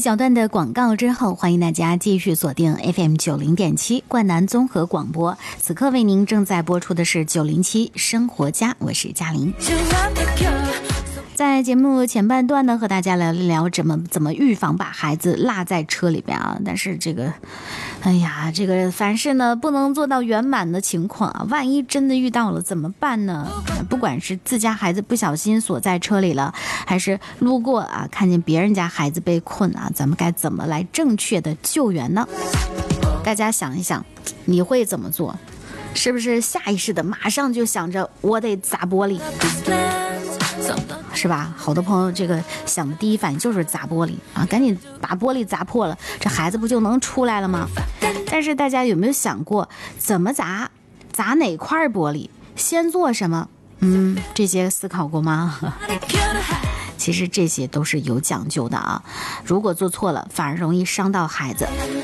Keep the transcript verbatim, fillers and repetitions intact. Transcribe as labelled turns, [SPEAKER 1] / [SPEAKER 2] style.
[SPEAKER 1] 小段的广告之后，欢迎大家继续锁定 F M 九零点七冠南综合广播。此刻为您正在播出的是九零七生活家，我是嘉玲。在节目前半段呢，和大家聊一聊怎么怎么预防把孩子落在车里边啊。但是这个，哎呀，这个凡事呢不能做到圆满的情况啊，万一真的遇到了怎么办呢？不管是自家孩子不小心锁在车里了，还是路过啊看见别人家孩子被困啊，咱们该怎么来正确的救援呢？大家想一想，你会怎么做？是不是下意识的马上就想着我得砸玻璃？是吧？好多朋友这个想的第一反应就是砸玻璃啊，赶紧把玻璃砸破了，这孩子不就能出来了吗？但是大家有没有想过怎么砸？砸哪块玻璃？先做什么？嗯，这些思考过吗？其实这些都是有讲究的啊，如果做错了，反而容易伤到孩子。